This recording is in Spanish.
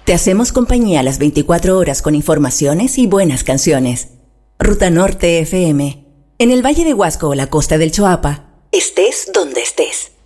Te hacemos compañía a las 24 horas con informaciones y buenas canciones. Ruta Norte FM. En el Valle de Huasco o la costa del Choapa, estés donde estés.